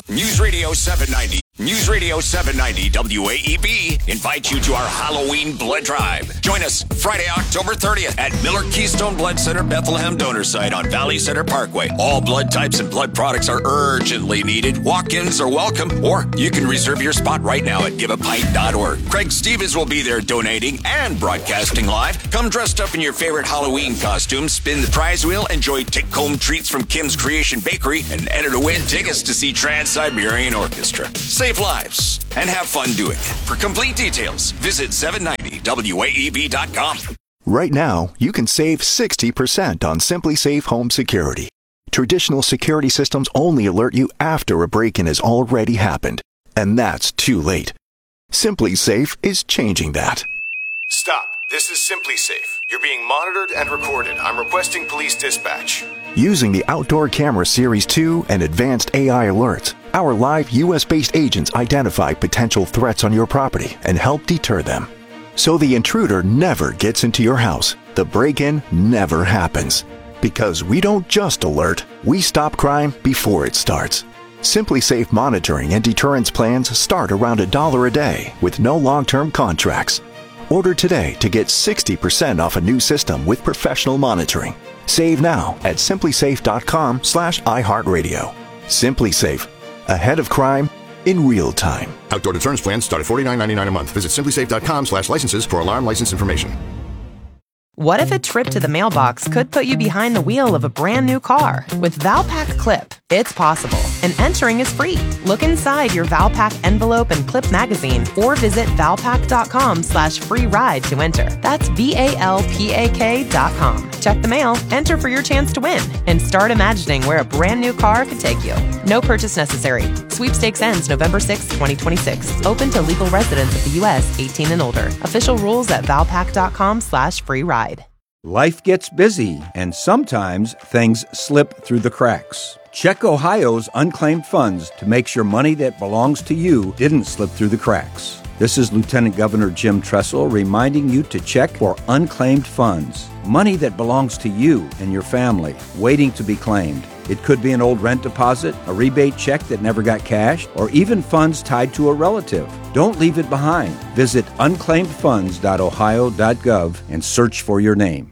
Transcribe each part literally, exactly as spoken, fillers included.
News Radio seven ninety. News Radio seven ninety W A E B invites you to our Halloween blood drive. Join us Friday, October thirtieth at Miller Keystone Blood Center Bethlehem donor site on Valley Center Parkway. All blood types and blood products are urgently needed. Walk-ins are welcome, or you can reserve your spot right now at give a pint dot org. Craig Stevens will be there donating and broadcasting live. Come dressed up in your favorite Halloween costume, spin the prize wheel, enjoy take-home treats from Kim's Creation Bakery, and enter to win tickets to see Trans-Siberian Orchestra. Save lives and have fun doing it. For complete details, visit seven ninety W A E B dot com. Right now, you can save sixty percent on SimpliSafe Home Security. Traditional security systems only alert you after a break-in has already happened, and that's too late. SimpliSafe is changing that. Stop. This is SimpliSafe. You're being monitored and recorded. I'm requesting police dispatch. Using the Outdoor Camera Series two and advanced A I alerts, our live U S-based agents identify potential threats on your property and help deter them. So the intruder never gets into your house. The break-in never happens. Because we don't just alert, we stop crime before it starts. SimpliSafe monitoring and deterrence plans start around a dollar a day with no long-term contracts. Order today to get sixty percent off a new system with professional monitoring. Save now at simplisafe.com slash iHeartRadio. SimpliSafe. Ahead of crime in real time. Outdoor deterrence plans start at forty-nine ninety-nine a month. Visit simplisafe.com slash licenses for alarm license information. What if a trip to the mailbox could put you behind the wheel of a brand new car? With Valpak Clip, it's possible, and entering is free. Look inside your Valpak envelope and clip magazine, or visit valpak.com slash free ride to enter. That's V-A-L-P-A-K dot com. Check the mail, enter for your chance to win, and start imagining where a brand new car could take you. No purchase necessary. Sweepstakes ends November sixth, twenty twenty-six. Open to legal residents of the U S eighteen and older. Official rules at valpak.com slash free ride. Life gets busy, and sometimes things slip through the cracks. Check Ohio's unclaimed funds to make sure money that belongs to you didn't slip through the cracks. This is Lieutenant Governor Jim Tressel reminding you to check for unclaimed funds. Money that belongs to you and your family, waiting to be claimed. It could be an old rent deposit, a rebate check that never got cashed, or even funds tied to a relative. Don't leave it behind. Visit unclaimed funds dot ohio dot gov and search for your name.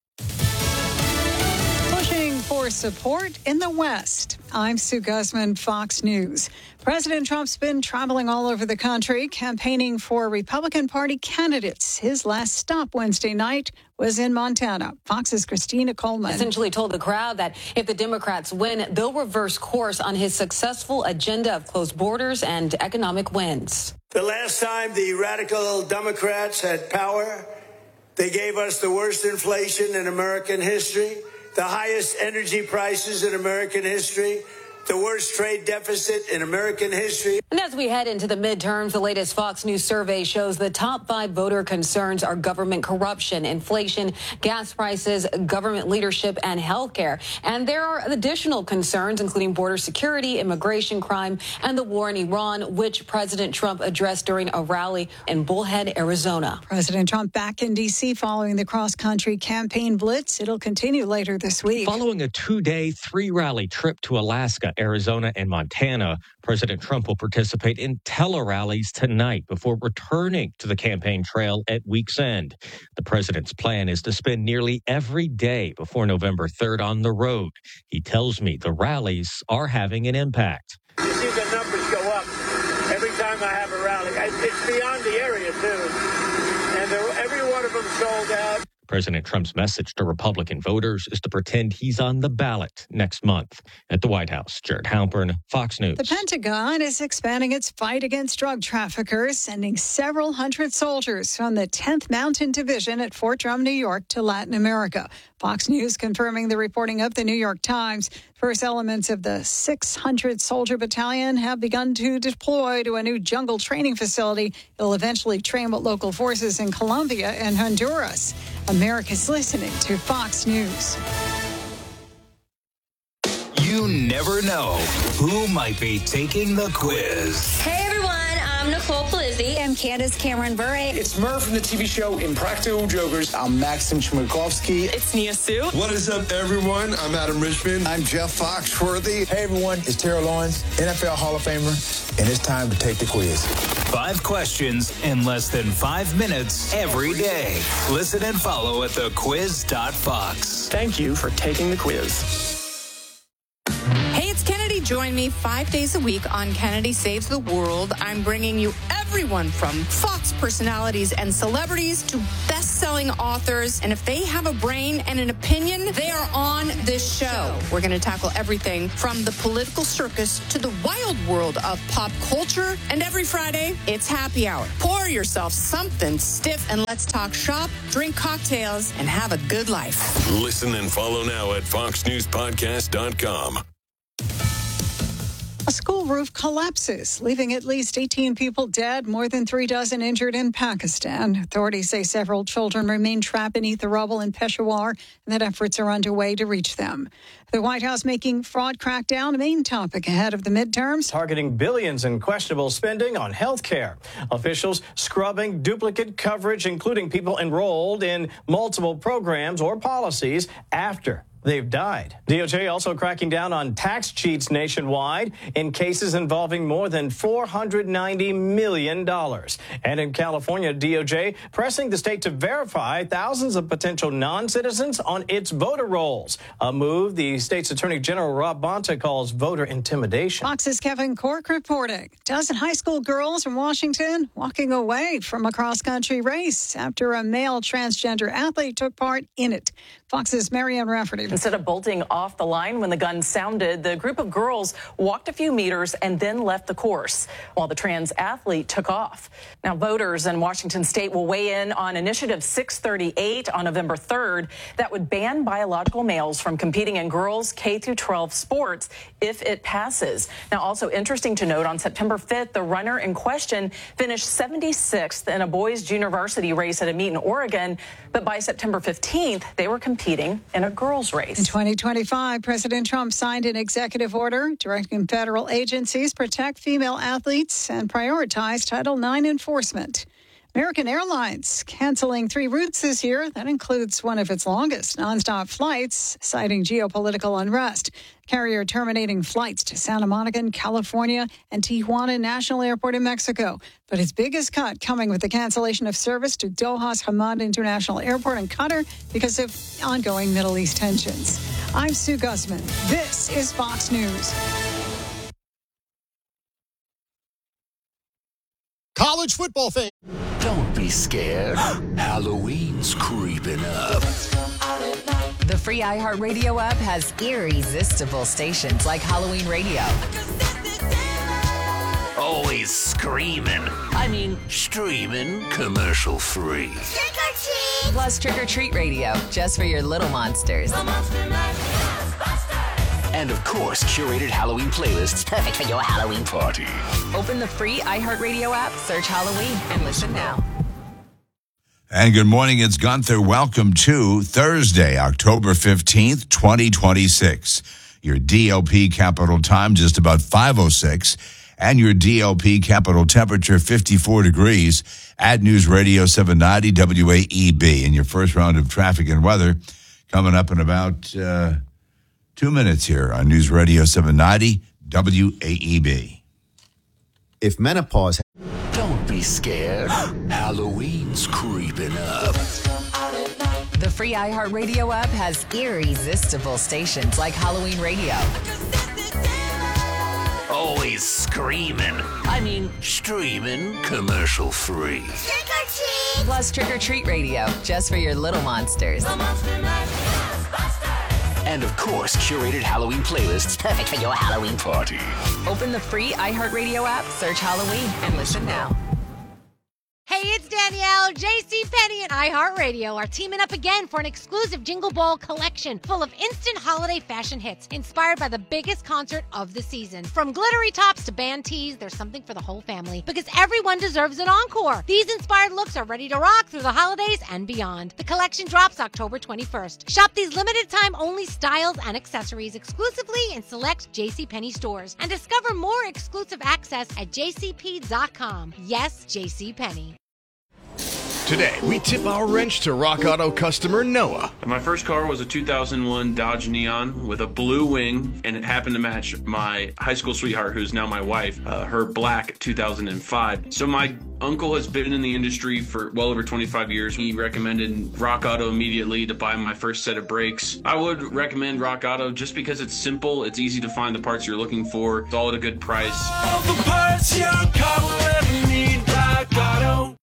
Pushing for support in the West. I'm Sue Guzman, Fox News. President Trump's been traveling all over the country, campaigning for Republican Party candidates. His last stop Wednesday night was in Montana. Fox's Christina Coleman essentially told the crowd that if the Democrats win, they'll reverse course on his successful agenda of closed borders and economic wins. The last time the radical Democrats had power, they gave us the worst inflation in American history, the highest energy prices in American history, the worst trade deficit in American history. And as we head into the midterms, the latest Fox News survey shows the top five voter concerns are government corruption, inflation, gas prices, government leadership, and health care. And there are additional concerns, including border security, immigration, crime, and the war in Iran, which President Trump addressed during a rally in Bullhead, Arizona. President Trump back in D C following the cross-country campaign blitz. It'll continue later this week. Following a two-day, three-rally trip to Alaska, Arizona, and Montana, President Trump will participate in tele-rallies tonight before returning to the campaign trail at week's end. The president's plan is to spend nearly every day before November third on the road. He tells me the rallies are having an impact. You see the numbers go up every time I have a rally. It's beyond the area, too. And every one of them sold out. President Trump's message to Republican voters is to pretend he's on the ballot next month. At the White House, Jared Halpern, Fox News. The Pentagon is expanding its fight against drug traffickers, sending several hundred soldiers from the tenth Mountain Division at Fort Drum, New York, to Latin America. Fox News confirming the reporting of the New York Times. First elements of the six hundred soldier battalion have begun to deploy to a new jungle training facility. It'll eventually train with local forces in Colombia and Honduras. America's listening to Fox News. You never know who might be taking the quiz. Hey everyone, I'm Nicole Polizzi. I'm Candace Cameron Bure. It's Murph from the T V show Impractical Jokers. I'm Maxim Chmerkovskiy. It's Nia Sue. What is up, everyone? I'm Adam Richman. I'm Jeff Foxworthy. Hey, everyone. It's Terrell Owens, N F L Hall of Famer, and it's time to take the quiz. Five questions in less than five minutes every day. Listen and follow at the quiz dot fox. Thank you for taking the quiz. Hey, it's Kennedy. Join me five days a week on Kennedy Saves the World. I'm bringing you everyone from Fox personalities and celebrities to best-selling authors. And if they have a brain and an opinion, they are on this show. We're going to tackle everything from the political circus to the wild world of pop culture. And every Friday, it's happy hour. Pour yourself something stiff and let's talk shop, drink cocktails, and have a good life. Listen and follow now at fox news podcast dot com. A school roof collapses, leaving at least eighteen people dead, more than three dozen injured in Pakistan. Authorities say several children remain trapped beneath the rubble in Peshawar and that efforts are underway to reach them. The White House making fraud crackdown a main topic ahead of the midterms. Targeting billions in questionable spending on health care. Officials scrubbing duplicate coverage, including people enrolled in multiple programs or policies after they've died. D O J also cracking down on tax cheats nationwide in cases involving more than four hundred ninety million dollars. And in California, D O J pressing the state to verify thousands of potential non-citizens on its voter rolls. A move the state's Attorney General Rob Bonta calls voter intimidation. Fox's Kevin Cork reporting. Dozen high school girls from Washington walking away from a cross-country race after a male transgender athlete took part in it. Fox's Marianne Rafferty. Instead of bolting off the line when the gun sounded, the group of girls walked a few meters and then left the course while the trans athlete took off. Now, voters in Washington state will weigh in on Initiative six thirty-eight on November third that would ban biological males from competing in girls K through twelve sports if it passes. Now, also interesting to note, on September fifth, the runner in question finished seventy-sixth in a boys' junior varsity race at a meet in Oregon, but by September fifteenth, they were competing in a girls' race. In twenty twenty-five, President Trump signed an executive order directing federal agencies protect female athletes and prioritize Title nine enforcement. American Airlines canceling three routes this year. That includes one of its longest nonstop flights, citing geopolitical unrest. Carrier terminating flights to Santa Monica in California and Tijuana National Airport in Mexico. But its biggest cut coming with the cancellation of service to Doha's Hamad International Airport in Qatar because of ongoing Middle East tensions. I'm Sue Guzman. This is Fox News. College football fan. Don't be scared. Halloween's creeping up. The free iHeartRadio app has irresistible stations like Halloween Radio. Always screaming. I mean, streaming commercial free. Trick or treat! Plus Trick or Treat Radio, just for your little monsters. And of course, curated Halloween playlists perfect for your Halloween party. Open the free iHeartRadio app, search Halloween, and listen now. And good morning, it's Gunther. Welcome to Thursday, October fifteenth, twenty twenty-six. Your D L P capital time just about five oh six, and your D L P capital temperature fifty-four degrees at News Radio seven ninety W A E B. And your first round of traffic and weather coming up in about uh, two minutes here on News Radio seven ninety W A E B. If menopause... Don't be scared. Halloween's creeping up. The free iHeartRadio app has irresistible stations like Halloween Radio. Always screaming. I mean, streaming commercial free. Trick or treat! Plus Trick or Treat Radio, just for your little monsters. And of course, curated Halloween playlists perfect for your Halloween party. Open the free iHeartRadio app, search Halloween, and listen now. Hey, it's Danielle. JCPenney and iHeartRadio are teaming up again for an exclusive Jingle Ball collection full of instant holiday fashion hits inspired by the biggest concert of the season. From glittery tops to band tees, there's something for the whole family because everyone deserves an encore. These inspired looks are ready to rock through the holidays and beyond. The collection drops October twenty-first. Shop these limited time only styles and accessories exclusively in select JCPenney stores and discover more exclusive access at j c p dot com. Yes, JCPenney. Today, we tip our wrench to Rock Auto customer Noah. My first car was a two thousand one Dodge Neon with a blue wing, and it happened to match my high school sweetheart, who's now my wife, uh, her black two thousand five. So my uncle has been in the industry for well over twenty-five years. He recommended Rock Auto immediately to buy my first set of brakes. I would recommend Rock Auto just because it's simple, it's easy to find the parts you're looking for, it's all at a good price. All the parts your car will ever need, Rock Auto.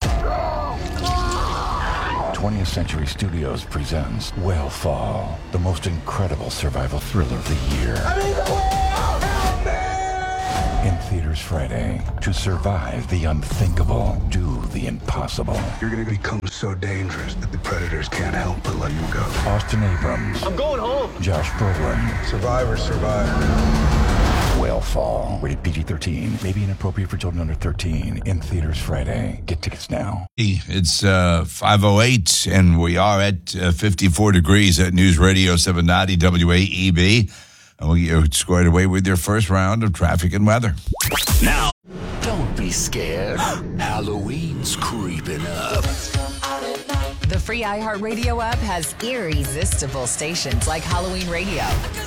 twentieth Century Studios presents Whale the most incredible survival thriller of the year. I'm in the whale! Help me! In theaters Friday. To survive the unthinkable, do the impossible. You're gonna become so dangerous that the predators can't help but let you go. Austin Abrams. I'm going home. Josh Brolin. Survivor, survivor. Whalefall. Rated P G thirteen. May be inappropriate for children under thirteen. In theaters Friday. Get tickets now. It's uh, five oh eight, and we are at uh, fifty-four degrees at News Radio seven ninety W A E B. And we get squared away with your first round of traffic and weather. Now, don't be scared. Halloween's creeping up. The free iHeartRadio app has irresistible stations like Halloween Radio.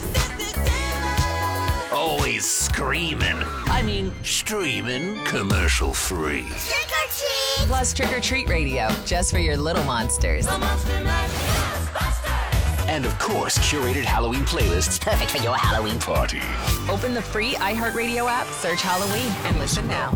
Always screaming. I mean, streaming commercial free. Trick or treat! Plus Trick or Treat Radio, just for your little monsters. And of course, curated Halloween playlists perfect for your Halloween party. Open the free iHeartRadio app, search Halloween, and listen now.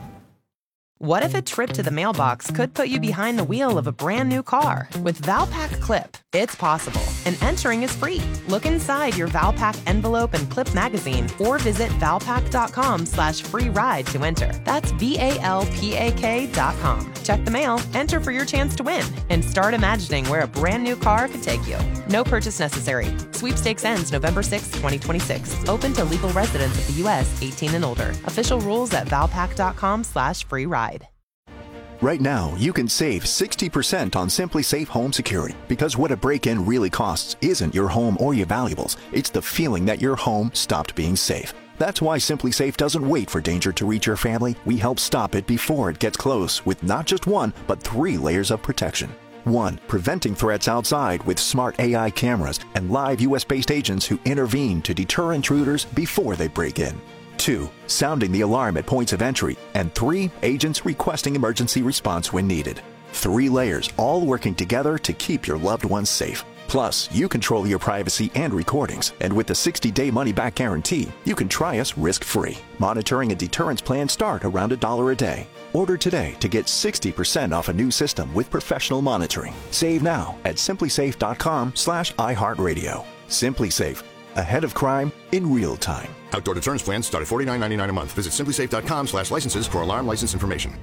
What if a trip to the mailbox could put you behind the wheel of a brand new car? With Valpak Clip, it's possible, and entering is free. Look inside your Valpak envelope and clip magazine, or visit valpak.com slash free ride to enter. That's V-A-L-P-A-K dot com. Check the mail, enter for your chance to win, and start imagining where a brand new car could take you. No purchase necessary. Sweepstakes ends November sixth, twenty twenty-six. Open to legal residents of the U S eighteen and older. Official rules at valpak.com slash free ride. Right now, you can save sixty percent on SimpliSafe Home Security because what a break-in really costs isn't your home or your valuables. It's the feeling that your home stopped being safe. That's why SimpliSafe doesn't wait for danger to reach your family. We help stop it before it gets close with not just one, but three layers of protection. One, preventing threats outside with smart A I cameras and live U S-based agents who intervene to deter intruders before they break in. Two, sounding the alarm at points of entry. And three, agents requesting emergency response when needed. Three layers, all working together to keep your loved ones safe. Plus, you control your privacy and recordings. And with the sixty-day money-back guarantee, you can try us risk-free. Monitoring and deterrence plans start around a dollar a day. Order today to get sixty percent off a new system with professional monitoring. Save now at simplysafe.com slash iHeartRadio. SimpliSafe. Ahead of crime in real time. Outdoor deterrence plans start at forty-nine ninety-nine a month. Visit simplysafe.com slash licenses for alarm license information.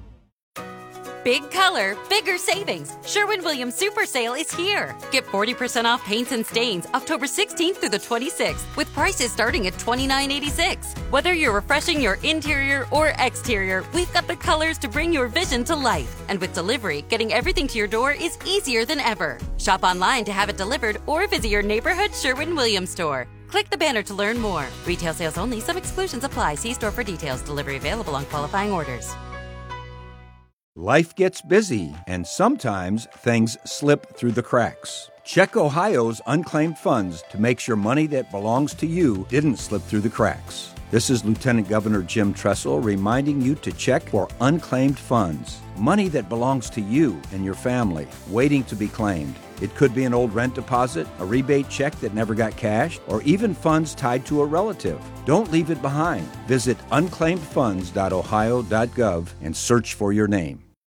Big color, bigger savings. Sherwin-Williams Super Sale is here. Get forty percent off paints and stains October sixteenth through the twenty-sixth with prices starting at twenty-nine eighty-six. Whether you're refreshing your interior or exterior, we've got the colors to bring your vision to life. And with delivery, getting everything to your door is easier than ever. Shop online to have it delivered or visit your neighborhood Sherwin-Williams store. Click the banner to learn more. Retail sales only. Some exclusions apply. See store for details. Delivery available on qualifying orders. Life gets busy, and sometimes things slip through the cracks. Check Ohio's unclaimed funds to make sure money that belongs to you didn't slip through the cracks. This is Lieutenant Governor Jim Tressel reminding you to check for unclaimed funds. Money that belongs to you and your family, waiting to be claimed. It could be an old rent deposit, a rebate check that never got cashed, or even funds tied to a relative. Don't leave it behind. Visit unclaimed funds dot ohio dot gov and search for your name.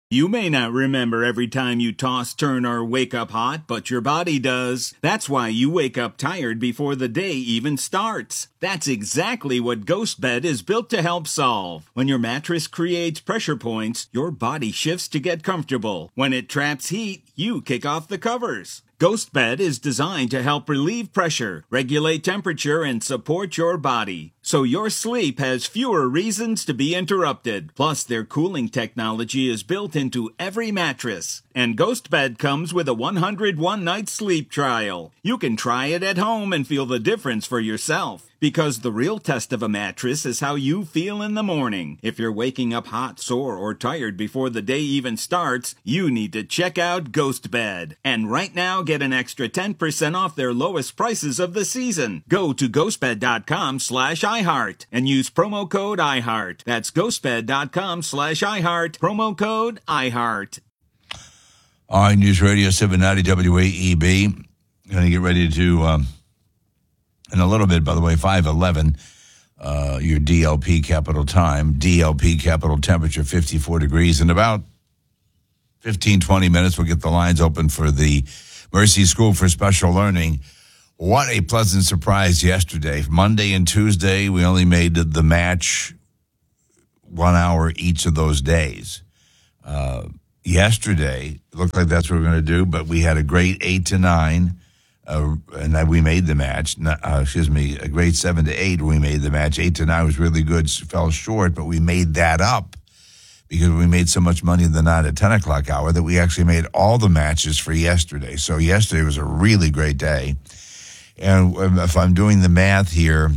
You may not remember every time you toss, turn, or wake up hot, but your body does. That's why you wake up tired before the day even starts. That's exactly what GhostBed is built to help solve. When your mattress creates pressure points, your body shifts to get comfortable. When it traps heat, you kick off the covers. GhostBed is designed to help relieve pressure, regulate temperature, and support your body, so your sleep has fewer reasons to be interrupted. Plus, their cooling technology is built into every mattress. And GhostBed comes with a one hundred one night sleep trial. You can try it at home and feel the difference for yourself. Because the real test of a mattress is how you feel in the morning. If you're waking up hot, sore, or tired before the day even starts, you need to check out GhostBed. And right now, get an extra ten percent off their lowest prices of the season. Go to ghostbed.com slash iHeart and use promo code iHeart. That's ghostbed.com slash iHeart, promo code iHeart. All right, News Radio seven ninety W A E B. Going to get ready to... Um In a little bit, by the way, five eleven, uh, your D L P capital time, D L P capital temperature, fifty-four degrees. In about fifteen, twenty minutes, we'll get the lines open for the Mercy School for Special Learning. What a pleasant surprise yesterday. Monday and Tuesday, we only made the match one hour each of those days. Uh, yesterday, it looked like that's what we were going to do, but we had a great eight to nine. Uh, and that we made the match, uh, excuse me, a grade seven to eight, we made the match. Eight to nine was really good, fell short, but we made that up because we made so much money in the nine to ten o'clock hour that we actually made all the matches for yesterday. So yesterday was a really great day. And if I'm doing the math here,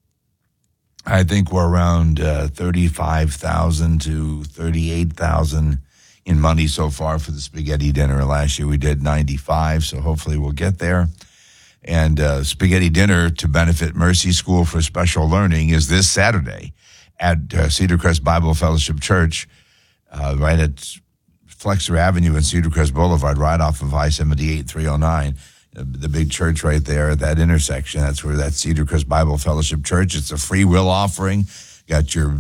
I think we're around uh, thirty-five thousand to thirty-eight thousand in money so far for the spaghetti dinner. Last year we did ninety-five, so hopefully we'll get there. And uh, spaghetti dinner to benefit Mercy School for Special Learning is this Saturday at uh, Cedar Crest Bible Fellowship Church, uh, right at Flexer Avenue and Cedar Crest Boulevard, right off of I seventy-eight three oh nine. Uh, the big church right there at that intersection. That's where that's Cedar Crest Bible Fellowship Church. It's a free will offering. Got your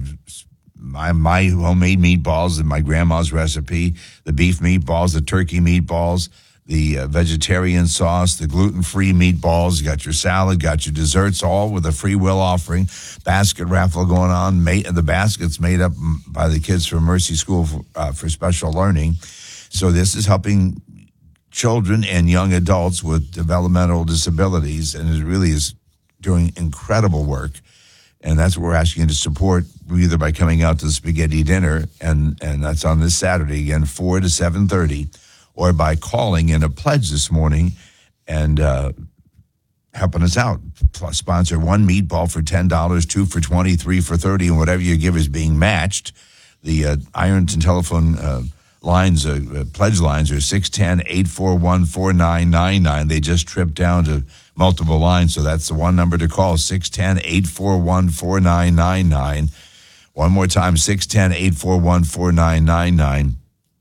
my my homemade meatballs and my grandma's recipe, the beef meatballs, the turkey meatballs, the uh, vegetarian sauce, the gluten-free meatballs. You got your salad, got your desserts, all with a free will offering. Basket raffle going on. Made, the basket's made up by the kids from Mercy School for, uh, for Special Learning. So this is helping children and young adults with developmental disabilities, and it really is doing incredible work. And that's what we're asking you to support, either by coming out to the spaghetti dinner, and, and that's on this Saturday, again, four to seven thirty, or by calling in a pledge this morning and uh, helping us out. Plus, sponsor one meatball for ten dollars, two for twenty dollars, three for thirty dollars, and whatever you give is being matched. The uh, Ironton telephone uh, lines, uh, uh, pledge lines are six one zero, eight four one, four nine nine nine. They just tripped down to multiple lines, so that's the one number to call, six one zero, eight four one, four nine nine nine. One more time, six one zero, eight four one, four nine nine nine.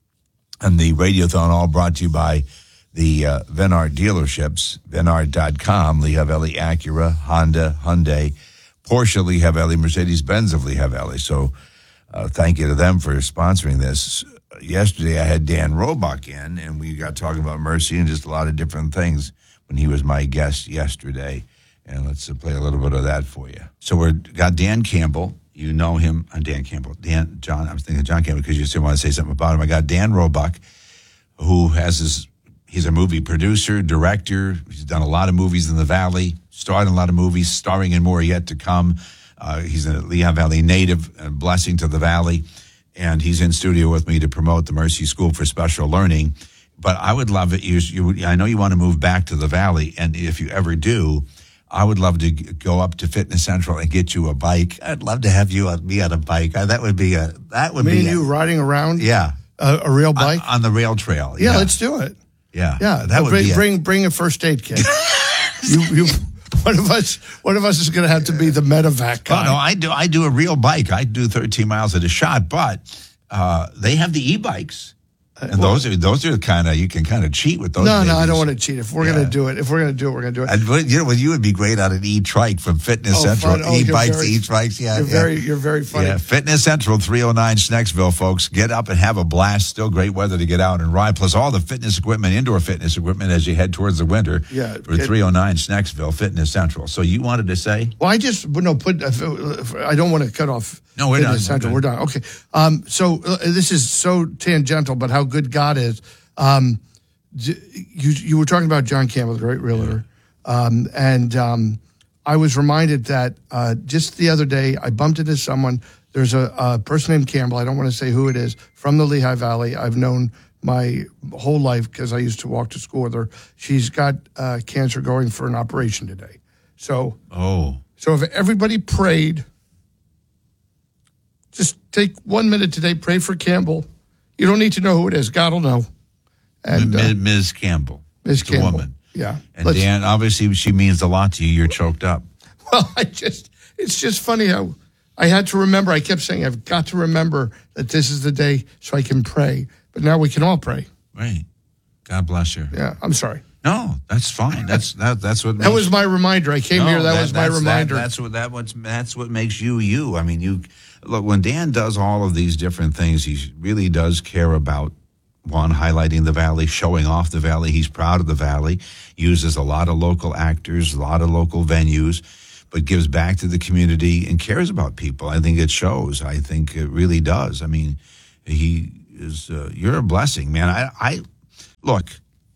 And the Radiothon, all brought to you by the uh, Venart dealerships, venart dot com, Lehigh Valley Acura, Honda, Hyundai, Porsche, Lehigh Valley, Mercedes-Benz of Lehigh Valley. So uh, thank you to them for sponsoring this. Yesterday, I had Dan Roebuck in, and we got talking about Mercy and just a lot of different things when he was my guest yesterday. And let's uh, play a little bit of that for you. So we've got Dan Campbell. You know him. I'm Dan Campbell. Dan, John, I was thinking of John Campbell because you still want to say something about him. I got Dan Roebuck, who has his, he's a movie producer, director. He's done a lot of movies in the Valley, starred in a lot of movies, starring in more yet to come. Uh, he's a Lehigh Valley native, a blessing to the Valley. And he's in studio with me to promote the Mercy School for Special Learning. But I would love it. You, you, I know you want to move back to the Valley, and if you ever do, I would love to go up to Fitness Central and get you a bike. I'd love to have you be on a bike. That would be a that would Me be and a, you riding around. Yeah, a, a real bike on, on the rail trail. Yeah, yeah, let's do it. Yeah, yeah. That would bring, be a, bring bring a first aid kit. you you. One of us, one of us is going to have to be the medevac guy. Oh, no, I do. I do a real bike. I do thirteen miles at a shot, but uh, they have the e-bikes. And well, those are those are kind of you can kind of cheat with those. No, babies. no, I don't want to cheat. If we're yeah. going to do it, if we're going to do it, we're going to do it. And, you know, well, you would be great on an e-trike from Fitness oh, Central. Oh, e-bikes, very, e-trikes. Yeah, you're yeah. very, you're very funny. Yeah, Fitness Central, three oh nine Snacksville, folks. Get up and have a blast. Still great weather to get out and ride. Plus all the fitness equipment, indoor fitness equipment as you head towards the winter. Yeah, for three oh nine Snacksville, Fitness Central. So you wanted to say? Well, I just no put. I don't want to cut off. No, we're Fitness done. Central. We're done. Okay. Um. So uh, this is so tangential, but how good God is. Um, you you were talking about John Campbell, the great realtor, um, and um, I was reminded that uh, just the other day I bumped into someone. There's a, a person named Campbell. I don't want to say who it is, from the Lehigh Valley. I've known my whole life because I used to walk to school with her. She's got uh, cancer, going for an operation today. So oh, so if everybody prayed, just take one minute today, pray for Campbell. You don't need to know who it is. God will know. And uh, Miz Campbell, Miz Campbell, woman, yeah. And Let's, Dan, obviously, she means a lot to you. You're choked up. Well, I just—it's just funny how I had to remember. I kept saying, "I've got to remember that this is the day so I can pray." But now we can all pray. Right. God bless you. Yeah, I'm sorry. No, that's fine. That's that. That's what. Makes, that was my reminder. I came no, here. That, that was my reminder. That, that's what that what's that's what makes you you. I mean, you look when Dan does all of these different things. He really does care about. One, highlighting the Valley, showing off the Valley. He's proud of the Valley, uses a lot of local actors, a lot of local venues, but gives back to the community and cares about people. I think it shows. I think it really does. I mean, he is, uh, you're a blessing, man. I, I, look,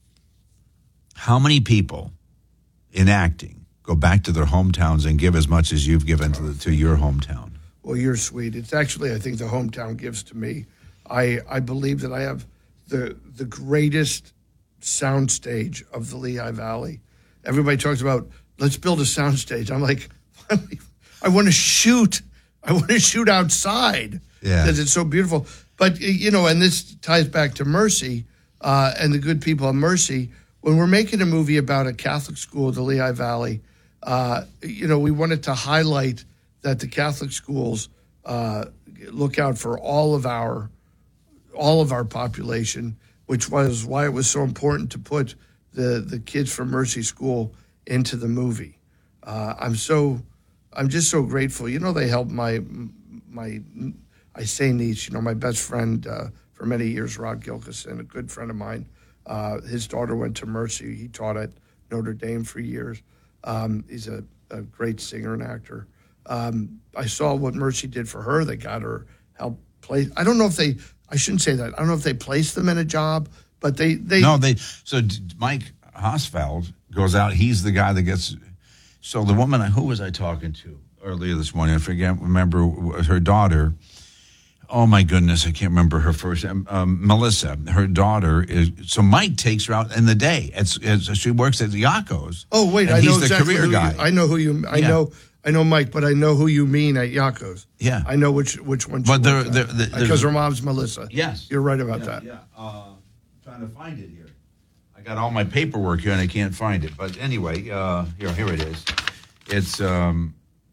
how many people in acting go back to their hometowns and give as much as you've given to, the, to your hometown? Well, you're sweet. It's actually, I think the hometown gives to me. I, I believe that I have the the greatest soundstage of the Lehigh Valley. Everybody talks about, let's build a soundstage. I'm like, I want to shoot. I want to shoot outside yeah. because it's so beautiful. But, you know, and this ties back to Mercy uh, and the good people of Mercy. When we're making a movie about a Catholic school, the Lehigh Valley, uh, you know, we wanted to highlight that the Catholic schools uh, look out for all of our all of our population, which was why it was so important to put the, the kids from Mercy School into the movie. Uh, I'm so, I'm just so grateful. You know, they helped my, my, I say niece, you know, my best friend uh, for many years, Rod Gilkison, a good friend of mine. Uh, his daughter went to Mercy. He taught at Notre Dame for years. Um, he's a, a great singer and actor. Um, I saw what Mercy did for her. They got her help play. I don't know if they, I shouldn't say that. I don't know if they placed them in a job, but they... they no, they... So Mike Hosfeld goes out. He's the guy that gets... So the woman, who was I talking to earlier this morning? I forget, remember her daughter. Oh, my goodness, I can't remember her first name. Um, Melissa, her daughter is... So Mike takes her out in the day. It's, it's, she works at Yakko's. Oh, wait, I know he's exactly the career who guy. You, I know who you... I yeah. know... I know Mike, but I know who you mean at Yakko's. Yeah. I know which which one. But they're, they're, they're, because her mom's Melissa. Yes. You're right about yeah, that. Yeah. Uh, trying to find it here. I got all my paperwork here and I can't find it. But anyway, uh, here here it is. It's um,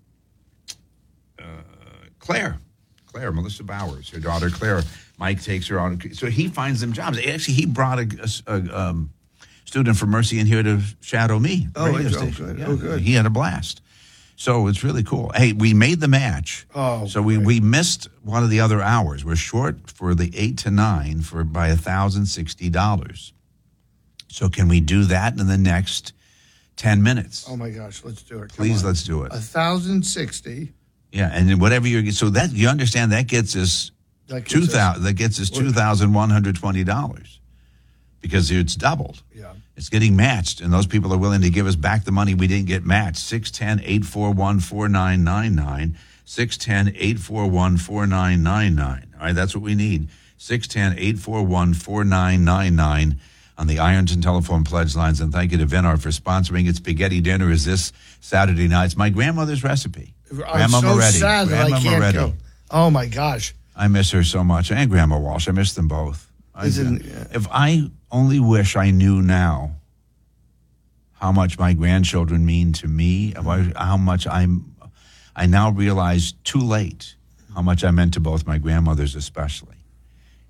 uh, Claire. Claire, Melissa Bowers, her daughter Claire. Mike takes her on. So he finds them jobs. Actually, he brought a, a, a um, student from Mercy in here to shadow me. Oh, radio oh, station. good. Yeah. Oh, good. He had a blast. So it's really cool. Hey, we made the match. Oh, so we, we missed one of the other hours. We're short for the eight to nine for by one thousand sixty dollars. So can we do that in the next ten minutes? Oh, my gosh. Let's do it. Come Please, on. let's do it. one thousand sixty. Yeah, and then whatever you're... So that, you understand, that gets us... That gets two thousand. That gets us two thousand one hundred twenty dollars because it's doubled. Yeah, it's getting matched, and those people are willing to give us back the money we didn't get matched. Six ten eight four one four nine nine nine. Six ten eight four one four nine nine nine. All right, that's what we need. Six ten eight four one four nine nine nine on the Ironton telephone pledge lines. And thank you to Vinard for sponsoring it. Spaghetti dinner is this Saturday night. It's my grandmother's recipe. I'm Grandma so Moretti. sad that Grandma I can't Moretti. go. Oh my gosh. I miss her so much, and Grandma Walsh. I miss them both. I, yeah. If I only wish I knew now how much my grandchildren mean to me, how much I'm, I now realize too late how much I meant to both my grandmothers especially.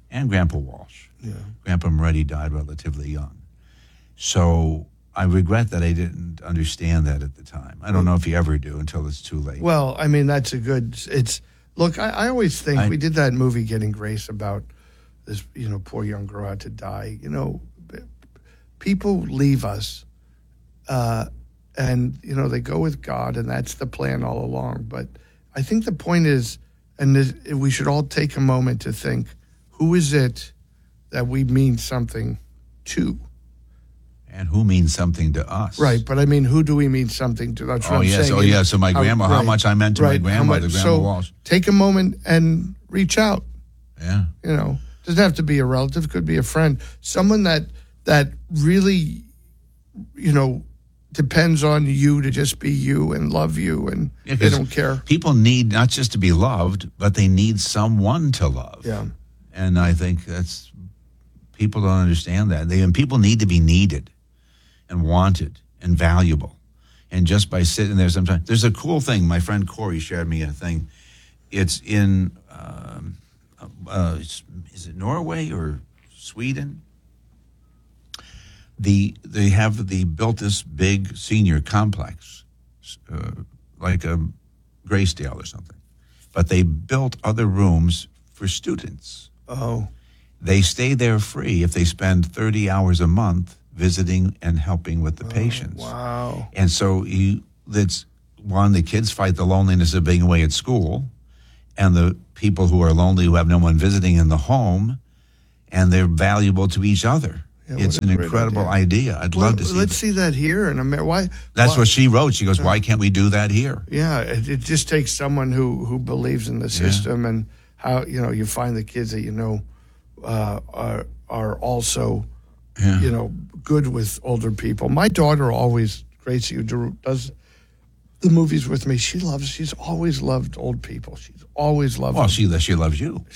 and Grandpa Walsh. Yeah. Grandpa Moretti died relatively young. So I regret that I didn't understand that at the time. I don't know if you ever do until it's too late. Well, I mean, that's a good, it's, look, I, I always think, I- we did that movie, Getting Grace, about this, you know, poor young girl had to die. You know, people leave us, uh, and, you know, they go with God, and that's the plan all along. But I think the point is, and this, we should all take a moment to think, who is it that we mean something to? And who means something to us? Right, but I mean, who do we mean something to? That's what Oh, I'm yes. saying. Oh, yeah. So my How- grandma, how right, much I meant to right, my how grandmother, much- Grandma so Walsh. Take a moment and reach out. Yeah. You know, doesn't have to be a relative, could be a friend, someone that that really, you know, depends on you to just be you and love you, and Yeah, they 'cause don't care. People need not just to be loved, but they need someone to love. Yeah. And I think that's, people don't understand that. They, and people need to be needed and wanted and valuable. And just by sitting there sometimes, there's a cool thing. My friend Corey shared me a thing. It's in, um, uh, it's, is it Norway or Sweden? The they have the built this big senior complex, uh, like a Graysdale or something, but they built other rooms for students. Oh, they stay there free if they spend thirty hours a month visiting and helping with the patients. Wow! And so you, that's one. The kids fight the loneliness of being away at school, and the people who are lonely who have no one visiting in the home, and they're valuable to each other. Yeah, it's what an a great incredible idea. I'd Well, love to see let's that. see that here in America. Why? That's why, what she wrote. She goes, why can't we do that here? Yeah, it, it just takes someone who who believes in the system, and how, you know, you find the kids that you know uh, are are also Yeah. you know good with older people. My daughter always, Gracie, who do- does the movies with me, she loves. She's always loved old people. She's always loved. Well, them. she she loves you.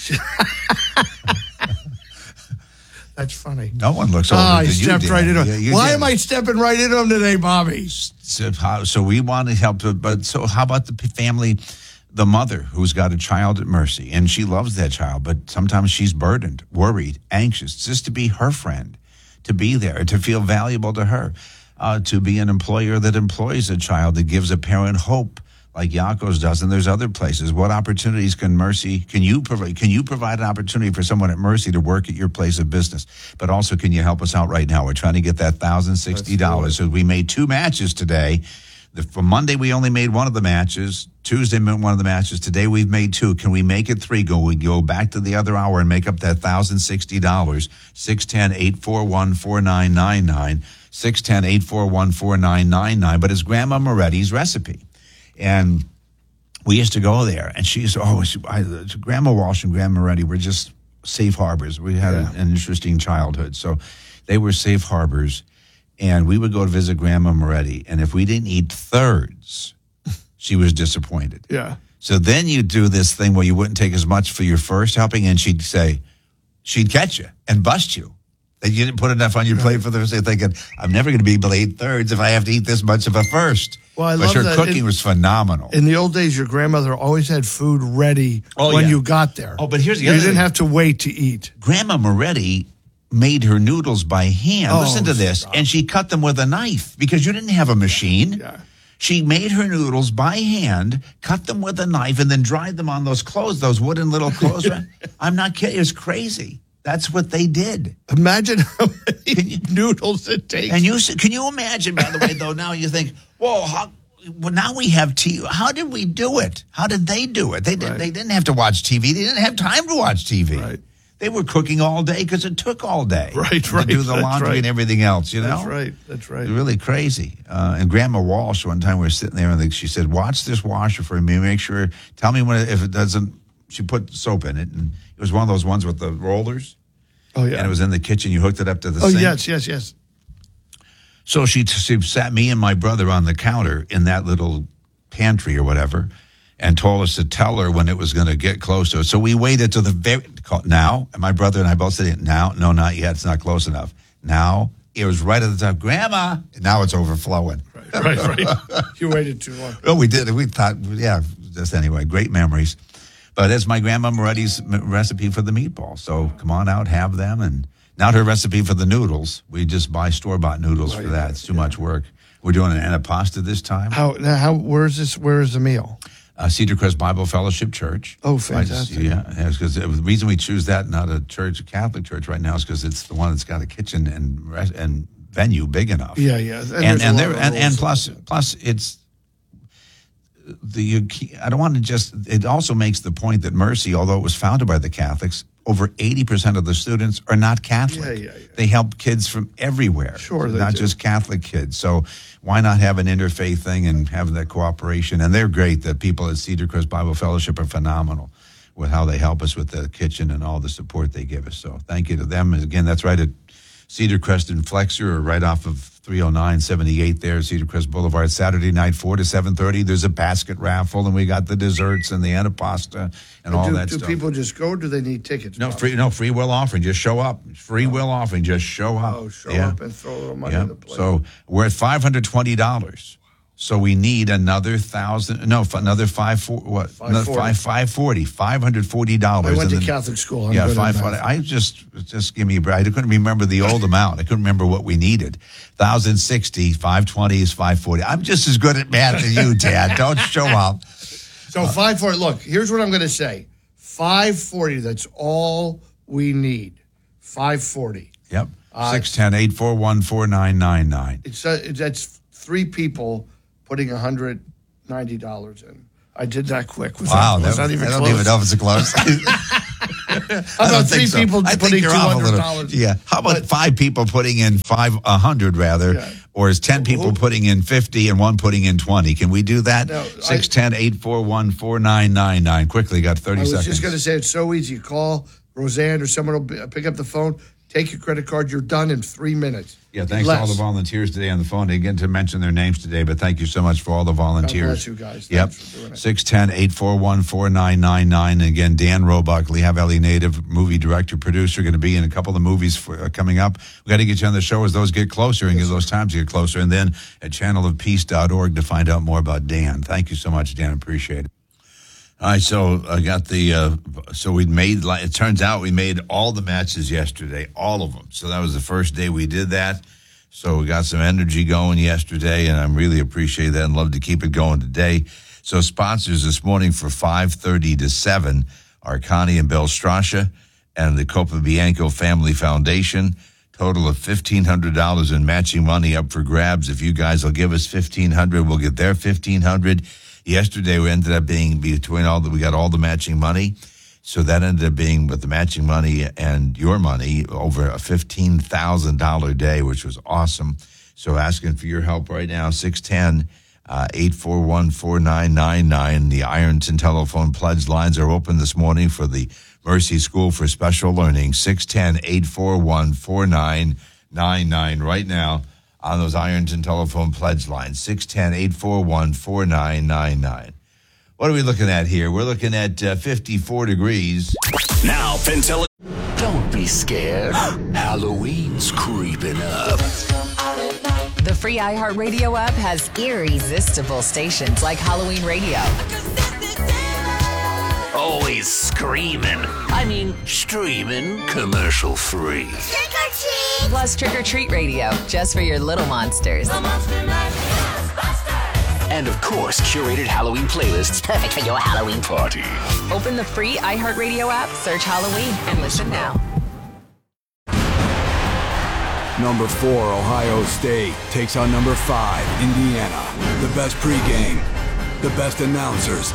That's funny. No one looks older Ah, I than you stepped did. right into Yeah, him. you Why did. am I stepping right into him today, Bobby? So, how, so we want to help, but so how about the p- family, the mother who's got a child at Mercy, and she loves that child, but sometimes she's burdened, worried, anxious, just to be her friend, to be there, to feel valuable to her, uh, to be an employer that employs a child, that gives a parent hope, like Yakos does, and there's other places. What opportunities can Mercy, can you provide, can you provide an opportunity for someone at Mercy to work at your place of business? But also, can you help us out right now? We're trying to get that one thousand sixty dollars. So we made two matches today. The, for Monday, we only made one of the matches. Tuesday, one of the matches. Today, we've made two. Can we make it three? Go, we go back to the other hour and make up that one thousand sixty dollars. six one zero, eight four one, four nine nine nine. six one zero, eight four one, four nine nine nine. But it's Grandma Moretti's recipe. And we used to go there, and she used to always, I, Grandma Walsh and Grandma Moretti were just safe harbors. We had Yeah. an, an interesting childhood. So they were safe harbors, and we would go to visit Grandma Moretti, and if we didn't eat thirds, she was disappointed. Yeah. So then you do this thing where you wouldn't take as much for your first helping, and she'd say, she'd catch you and bust you. That you didn't put enough on your plate for the first day, thinking, I'm never going to be able to eat thirds if I have to eat this much of a first. Well, I but love her that. cooking In- was phenomenal. In the old days, your grandmother always had food ready Oh, when yeah. you got there. Oh, but here's the you other didn't thing. have to wait to eat. Grandma Moretti made her noodles by hand. Oh, Listen to this. And she cut them with a knife because you didn't have a machine. Yeah. She made her noodles by hand, cut them with a knife, and then dried them on those clothes, those wooden little clothes. I'm not kidding. It was crazy. That's what they did. Imagine how many noodles it takes. And you s- can you imagine, by the way, though, now you think, whoa, how, well, now we have T V. How did we do it? How did they do it? They, did, Right. they didn't have to watch T V. They didn't have time to watch T V. Right. They were cooking all day because it took all day. Right, to right, do the that's laundry right. and everything else, you know? That's right. That's right. It's really crazy. Uh, and Grandma Walsh, one time we were sitting there and she said, watch this washer for me. Make sure, tell me when it, if it doesn't, she put soap in it. And it was one of those ones with the rollers. Oh, yeah. And it was in the kitchen. You hooked it up to the Oh, sink. yes, yes, yes. So she, she sat me and my brother on the counter in that little pantry or whatever and told us to tell her when it was going to get close to it. So we waited till the very, now, and my brother and I both said, now, no, not yet. It's not close enough. Now, it was right at the top. Grandma, now it's overflowing. Right, right, right. You waited too long. Oh, we did. We thought, yeah, just anyway, great memories. But it's my Grandma Moretti's m- recipe for the meatballs. So come on out, have them. And not her recipe for the noodles. We just buy store-bought noodles Right, for that. It's too yeah. much work. We're doing an antipasta this time. How, now, how, where's this, where is the meal? Uh, Cedar Crest Bible Fellowship Church. Oh, I just- fantastic. yeah, because the reason we choose that, not a church, a Catholic church right now, is because it's the one that's got a kitchen and res- and venue big enough. Yeah, yeah. And there's and, a lot there of and, and rules. plus plus it's the you, I don't want to just. It also makes the point that Mercy, although it was founded by the Catholics, over eighty percent of the students are not Catholic. Yeah, yeah, yeah. They help kids from everywhere. Sure, they not do. just Catholic kids. So why not have an interfaith thing and have that cooperation? And they're great. The people at Cedar Crest Bible Fellowship are phenomenal with how they help us with the kitchen and all the support they give us. So thank you to them. And again, that's right at Cedar Crest and Flexer, or right off of three oh nine seventy-eight there, Cedar Crest Boulevard. Saturday night, four to seven thirty. There's a basket raffle, and we got the desserts and the antipasta and all do, that do stuff. people just go, or do they need tickets? No free, no free will offering. Just show up. Free will offering. Just show up. Oh, show Yeah. up and throw a little money Yeah. in the plate. So we're at five hundred twenty dollars. So we need another thousand. No, f- another five four. What? Another forty. five five forty. Five hundred forty dollars. I went to Catholic school. I'm yeah, good at five math. forty. I just just give me a break. I couldn't remember the old amount. I couldn't remember what we needed. Thousand sixty. Five twenty is five forty. I'm just as good at math as you, Dad. Don't show up. So five forty. Look, here's what I'm going to say. Five forty. That's all we need. Five forty. Yep. Uh, Six ten eight four one four nine nine nine. It's uh, that's three people putting one hundred ninety dollars in. I did that quick. Was Wow, that, was that- not even I don't close. even know if it's close. How I don't about three think so. people I think putting you're two off a hundred little. dollars? Yeah. How about five people putting in five a hundred rather, Yeah. or is ten people putting in fifty and one putting in twenty? Can we do that? No, Six ten eight four one four nine nine nine. Quickly, got thirty I was seconds. just going to say it's so easy. You call Roseanne or someone will be- pick up the phone, take your credit card, you're done in three minutes. Yeah, thanks Less. to all the volunteers today on the phone. They didn't get to mention their names today, but thank you so much for all the volunteers. God bless you guys. Yep. Thanks for doing it. six ten eight four one four nine nine nine. And again, Dan Roebuck, Lehigh Valley native, movie director, producer, going to be in a couple of the movies for, uh, coming up. We got to get you on the show as those get closer and as those times get closer. And then at channel of peace dot org to find out more about Dan. Thank you so much, Dan. Appreciate it. All right, so I got the, uh, so we made, like, it turns out we made all the matches yesterday, all of them. So that was the first day we did that. So we got some energy going yesterday, and I really appreciate that and love to keep it going today. So sponsors this morning for five thirty to seven are Connie and Bill Strasha and the Copa Bianco Family Foundation. Total of fifteen hundred dollars in matching money up for grabs. If you guys will give us fifteen hundred dollars, we'll get their fifteen hundred dollars. Yesterday, we ended up being between all the, we got all the matching money. So that ended up being with the matching money and your money over a fifteen thousand dollars day, which was awesome. So asking for your help right now, six ten eight four one four nine nine nine. The Ironton telephone pledge lines are open this morning for the Mercy School for Special Learning, six ten eight four one four nine nine nine right now. On those Ironton telephone pledge lines, six ten eight four one four nine nine nine. What are we looking at here? We're looking at uh, fifty-four degrees. Now, Pentella. Don't be scared. Halloween's creeping up. The free iHeartRadio app has irresistible stations like Halloween Radio. Always screaming. I mean, streaming commercial free. Plus Trick or Treat Radio, just for your little monsters. And of course, curated Halloween playlists perfect for your Halloween party. Open the free iHeartRadio app, search Halloween, and listen now. Number four, Ohio State takes on number five, Indiana. The best pregame, the best announcers.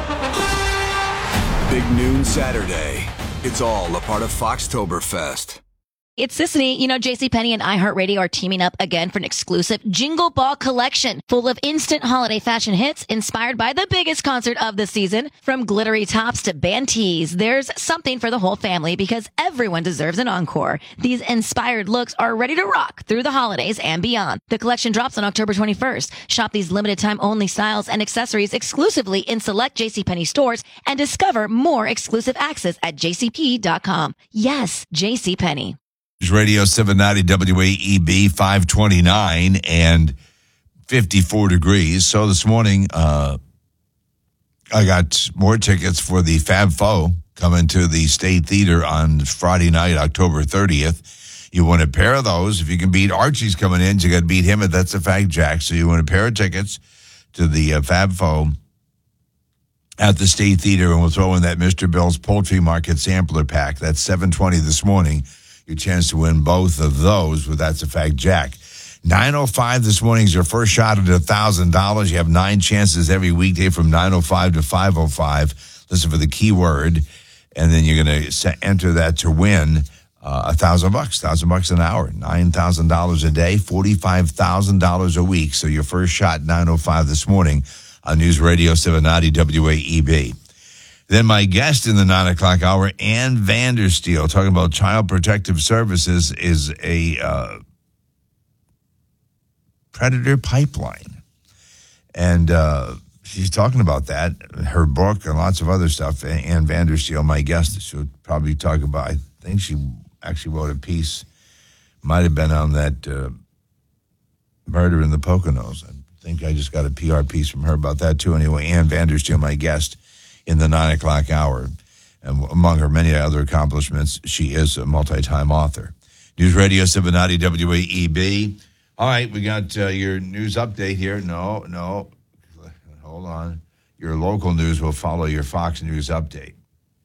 Big noon Saturday. It's all a part of Foxtoberfest. It's Sissany. You know, JCPenney and iHeartRadio are teaming up again for an exclusive Jingle Ball collection full of instant holiday fashion hits inspired by the biggest concert of the season. From glittery tops to band tees, there's something for the whole family because everyone deserves an encore. These inspired looks are ready to rock through the holidays and beyond. The collection drops on October twenty-first. Shop these limited time only styles and accessories exclusively in select JCPenney stores and discover more exclusive access at j c p dot com. Yes, JCPenney. Radio seven ninety W A E B five twenty-nine and fifty-four degrees. So this morning, uh, I got more tickets for the Fab Four coming to the State Theater on Friday night, October thirtieth. You want a pair of those. If you can beat Archie's coming in, you got to beat him at That's a Fact Jack. So you want a pair of tickets to the uh, Fab Four at the State Theater, and we'll throw in that Mister Bill's Poultry Market Sampler Pack. That's seven twenty this morning. Your chance to win both of those with That's a Fact Jack. nine oh five this morning is your first shot at one thousand dollars. You have nine chances every weekday from nine oh five to five oh five. Listen for the keyword, and then you're going to enter that to win uh, a thousand bucks, thousand bucks an hour, nine thousand dollars a day, forty-five thousand dollars a week. So your first shot, nine oh five this morning on News Radio seven ninety W A E B. Then my guest in the nine o'clock hour, Ann Vandersteel, talking about Child Protective Services, is a uh, predator pipeline. And uh, she's talking about that, her book, and lots of other stuff. Ann Vandersteel, my guest, she'll probably talk about, I think she actually wrote a piece, might have been on that uh, murder in the Poconos. I think I just got a P R piece from her about that, too. Anyway, Ann Vandersteel, my guest in the nine o'clock hour. And among her many other accomplishments, she is a multi-time author. News Radio seven ninety W A E B. All right, we got uh, your news update here. No, no, hold on. Your local news will follow your Fox News update.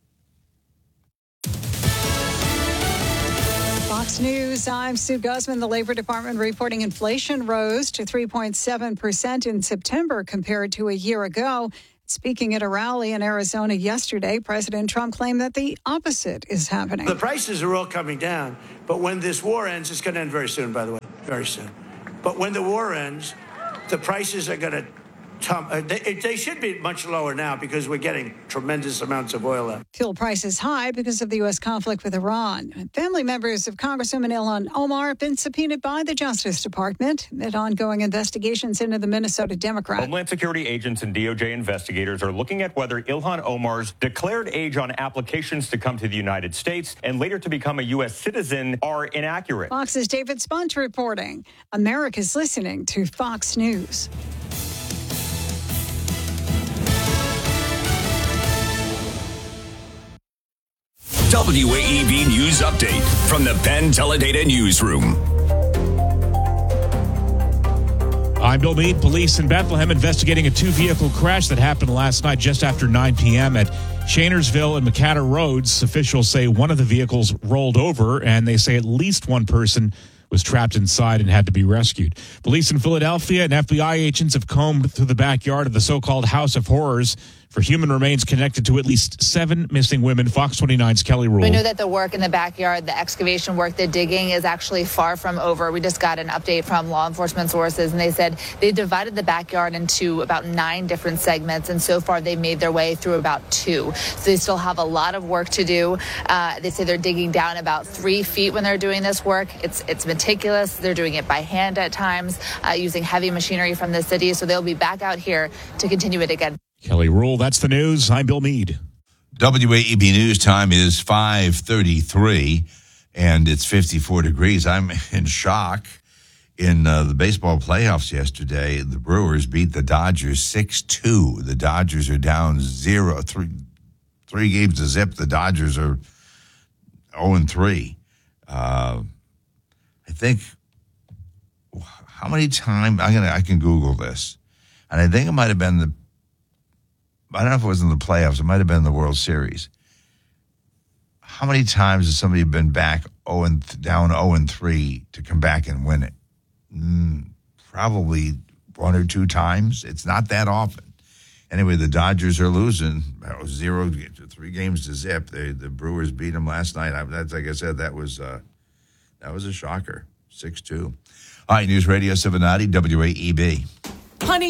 Fox News, I'm Sue Guzman. The Labor Department reporting inflation rose to three point seven percent in September compared to a year ago. Speaking at a rally in Arizona yesterday, President Trump claimed that the opposite is happening. The prices are all coming down, but when this war ends, it's going to end very soon, by the way, very soon. But when the war ends, the prices are going to tum- uh, they, they should be much lower now because we're getting tremendous amounts of oil out. Fuel prices high because of the U S conflict with Iran. Family members of Congresswoman Ilhan Omar have been subpoenaed by the Justice Department amid ongoing investigations into the Minnesota Democrat. Homeland Security agents and D O J investigators are looking at whether Ilhan Omar's declared age on applications to come to the United States and later to become a U S citizen are inaccurate. Fox's David Spunt reporting. America's listening to Fox News. W A E B News Update from the Penn Teledata Newsroom. I'm Bill Meade. Police in Bethlehem investigating a two-vehicle crash that happened last night just after nine p.m. at Shainersville and McCatter Roads. Officials say one of the vehicles rolled over, and they say at least one person was trapped inside and had to be rescued. Police in Philadelphia and F B I agents have combed through the backyard of the so-called House of Horrors for human remains connected to at least seven missing women. Fox twenty-nine's Kelly Rule. We know that the work in the backyard, the excavation work, the digging is actually far from over. We just got an update from law enforcement sources, and they said they divided the backyard into about nine different segments, and so far they've made their way through about two. So they still have a lot of work to do. Uh, they say they're digging down about three feet when they're doing this work. It's it's meticulous. They're doing it by hand at times, uh, using heavy machinery from the city. So they'll be back out here to continue it again. Kelly Rule, that's the news. I'm Bill Meade. W A E B News time is five thirty-three, and it's fifty-four degrees. I'm in shock. In uh, the baseball playoffs yesterday, the Brewers beat the Dodgers six two. The Dodgers are down zero, three, three games to zip. The Dodgers are oh and three. Uh, I think, how many times, I'm gonna, I can Google this, and I think it might have been the, I don't know if it was in the playoffs. It might have been the World Series. How many times has somebody been back oh and th- down oh and three to come back and win it? Mm, probably one or two times. It's not that often. Anyway, the Dodgers are losing zero, three games to zip. They, the Brewers beat them last night. I, that's like I said. That was uh, that was a shocker. six two. All right, News Radio seven ninety W A E B.